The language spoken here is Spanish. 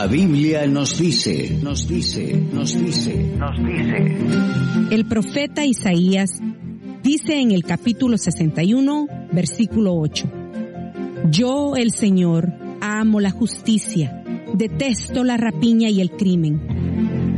La Biblia nos dice. El profeta Isaías dice en el capítulo 61, versículo 8: Yo, el Señor, amo la justicia, detesto la rapiña y el crimen.